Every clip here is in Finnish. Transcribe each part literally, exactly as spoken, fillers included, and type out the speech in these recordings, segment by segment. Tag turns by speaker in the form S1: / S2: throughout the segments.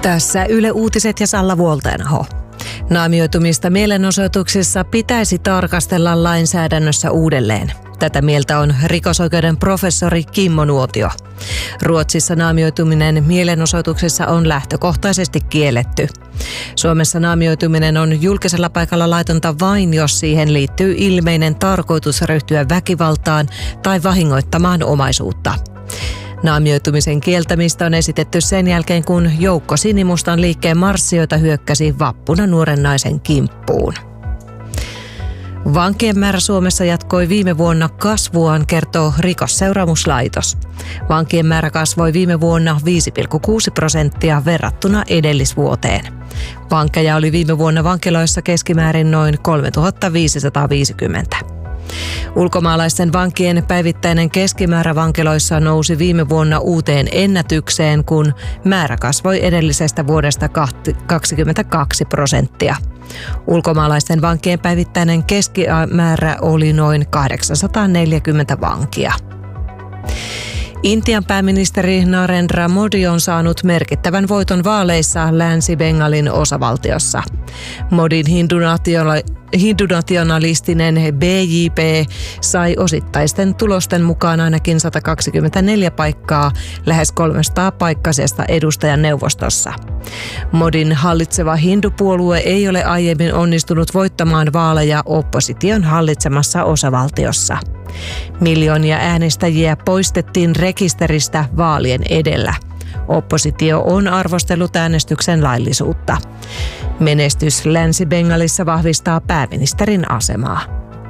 S1: Tässä Yle Uutiset ja Salla Vuolteenaho. Naamioitumista mielenosoituksissa pitäisi tarkastella lainsäädännössä uudelleen. Tätä mieltä on rikosoikeuden professori Kimmo Nuotio. Ruotsissa naamioituminen mielenosoituksessa on lähtökohtaisesti kielletty. Suomessa naamioituminen on julkisella paikalla laitonta vain, jos siihen liittyy ilmeinen tarkoitus ryhtyä väkivaltaan tai vahingoittamaan omaisuutta. Naamioitumisen kieltämistä on esitetty sen jälkeen, kun joukko Sinimustan liikkeen marssijoita hyökkäsi vappuna nuoren naisen kimppuun. Vankien määrä Suomessa jatkoi viime vuonna kasvuaan, kertoo Rikosseuraamuslaitos. Vankien määrä kasvoi viime vuonna viisi pilkku kuusi prosenttia verrattuna edellisvuoteen. Vankeja oli viime vuonna vankiloissa keskimäärin noin kolmetuhatta viisisataaviisikymmentä. Ulkomaalaisten vankien päivittäinen keskimäärä vankiloissa nousi viime vuonna uuteen ennätykseen, kun määrä kasvoi edellisestä vuodesta kaksikymmentäkaksi prosenttia. Ulkomaalaisten vankien päivittäinen keskimäärä oli noin kahdeksansataaneljäkymmentä vankia. Intian pääministeri Narendra Modi on saanut merkittävän voiton vaaleissa Länsi-Bengalin osavaltiossa. Modin hindunationalistinen B J P sai osittaisten tulosten mukaan ainakin sata kaksikymmentäneljä paikkaa lähes kolmesataa paikkaisesta edustajan neuvostossa. Modin hallitseva hindupuolue ei ole aiemmin onnistunut voittamaan vaaleja opposition hallitsemassa osavaltiossa. Miljoonia äänestäjiä poistettiin rekisteristä vaalien edellä. Oppositio on arvostellut äänestyksen laillisuutta. Menestys Länsi-Bengalissa vahvistaa pääministerin asemaa.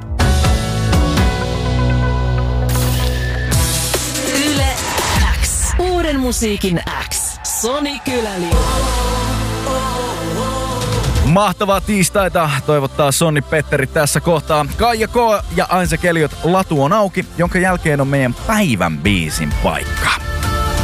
S2: Yle X. Uuden musiikin X. Soni Kyläli.
S3: Mahtavaa tiistaita toivottaa Sonni Petteri tässä kohtaa. Kaija K. ja Ainse Keliot, Latu on auki, jonka jälkeen on meidän päivän biisin paikka.